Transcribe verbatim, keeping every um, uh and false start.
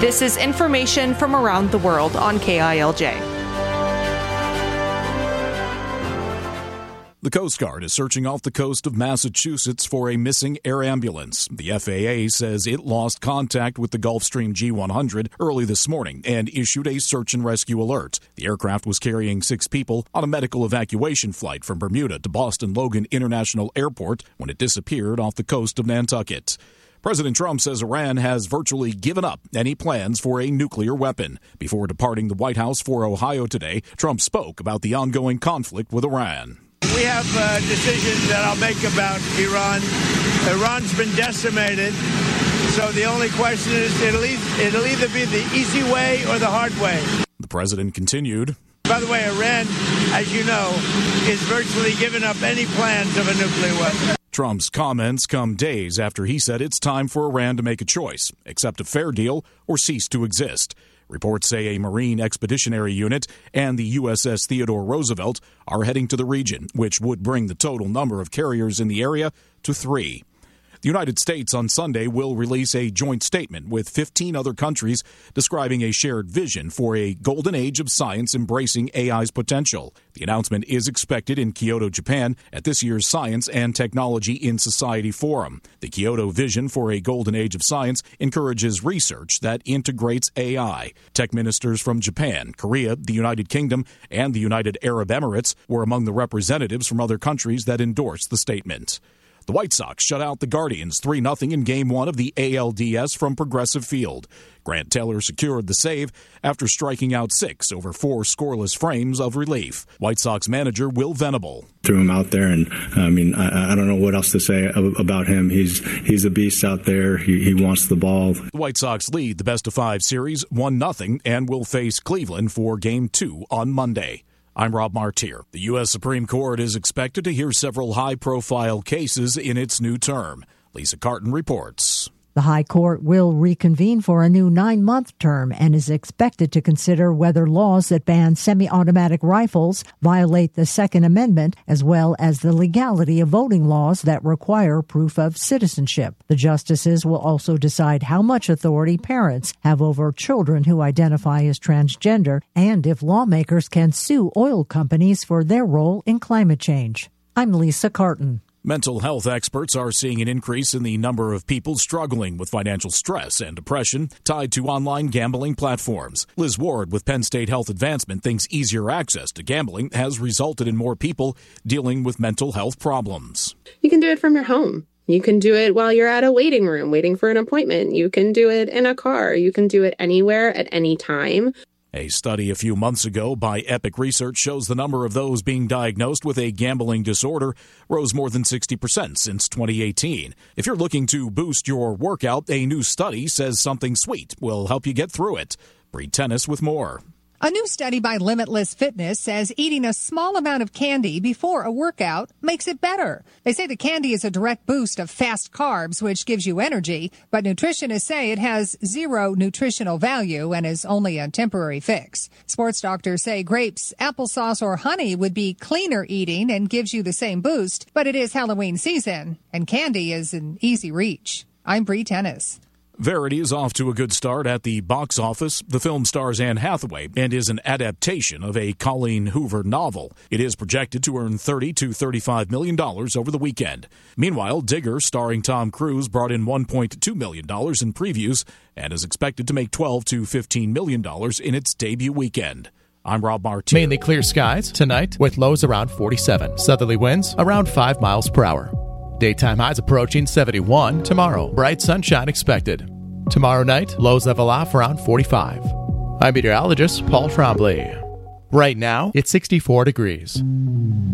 This is information from around the world on K I L J. The Coast Guard is searching off the coast of Massachusetts for a missing air ambulance. The F A A says it lost contact with the Gulfstream G one hundred early this morning and issued a search and rescue alert. The aircraft was carrying six people on a medical evacuation flight from Bermuda to Boston Logan International Airport when it disappeared off the coast of Nantucket. President Trump says Iran has virtually given up any plans for a nuclear weapon. Before departing the White House for Ohio today, Trump spoke about the ongoing conflict with Iran. We have uh, decisions that I'll make about Iran. Iran's been decimated, so the only question is it'll, e- it'll either be the easy way or the hard way. The president continued. By the way, Iran, as you know, is virtually given up any plans of a nuclear weapon. Trump's comments come days after he said it's time for Iran to make a choice, accept a fair deal or cease to exist. Reports say a Marine Expeditionary Unit and the U S S Theodore Roosevelt are heading to the region, which would bring the total number of carriers in the area to three. The United States on Sunday will release a joint statement with fifteen other countries describing a shared vision for a golden age of science embracing A I's potential. The announcement is expected in Kyoto, Japan, at this year's Science and Technology in Society Forum. The Kyoto Vision for a Golden Age of Science encourages research that integrates A I. Tech ministers from Japan, Korea, the United Kingdom, and the United Arab Emirates were among the representatives from other countries that endorsed the statement. The White Sox shut out the Guardians three nothing in Game one of the A L D S from Progressive Field. Grant Taylor secured the save after striking out six over four scoreless frames of relief. White Sox manager Will Venable. Threw him out there, and I mean, I, I don't know what else to say about him. He's he's a beast out there. He, he wants the ball. The White Sox lead the best-of-five series one nothing and will face Cleveland for Game two on Monday. I'm Rob Martier. The U S Supreme Court is expected to hear several high-profile cases in its new term. Lisa Carton reports. The High Court will reconvene for a new nine-month term and is expected to consider whether laws that ban semi-automatic rifles violate the Second Amendment, as well as the legality of voting laws that require proof of citizenship. The justices will also decide how much authority parents have over children who identify as transgender and if lawmakers can sue oil companies for their role in climate change. I'm Lisa Carton. Mental health experts are seeing an increase in the number of people struggling with financial stress and depression tied to online gambling platforms. Liz Ward with Penn State Health Advancement thinks easier access to gambling has resulted in more people dealing with mental health problems. You can do it from your home. You can do it while you're at a waiting room waiting for an appointment. You can do it in a car. You can do it anywhere at any time. A study a few months ago by Epic Research shows the number of those being diagnosed with a gambling disorder rose more than sixty percent since twenty eighteen. If you're looking to boost your workout, a new study says something sweet will help you get through it. Bree Tennis with more. A new study by Limitless Fitness says eating a small amount of candy before a workout makes it better. They say the candy is a direct boost of fast carbs, which gives you energy, but nutritionists say it has zero nutritional value and is only a temporary fix. Sports doctors say grapes, applesauce, or honey would be cleaner eating and gives you the same boost, but it is Halloween season, and candy is an easy reach. I'm Bree Tennis. Verity is off to a good start at the box office. The film stars Anne Hathaway and is an adaptation of a Colleen Hoover novel. It is projected to earn thirty to thirty-five million dollars over the weekend. Meanwhile, Digger, starring Tom Cruise, brought in one point two million dollars in previews and is expected to make twelve to fifteen million dollars in its debut weekend. I'm Rob Martin. Mainly clear skies tonight with lows around forty-seven. Southerly winds around five miles per hour. Daytime highs approaching seventy-one. Tomorrow, bright sunshine expected. Tomorrow night, lows level off around forty-five. I'm meteorologist Paul Trombley. Right now, it's sixty-four degrees.